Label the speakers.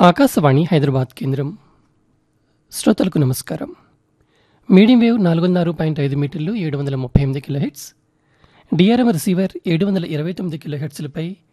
Speaker 1: ఆకాశవాణి హైదరాబాద్ కేంద్రం. శ్రోతలకు నమస్కారం. మీడియం వేవ్ 406.5 మీటర్లు 738 కిలోహెర్ట్జ్, డిఆర్ఎం రిసీవర్ 729 కిలోహెర్ట్జ్లపై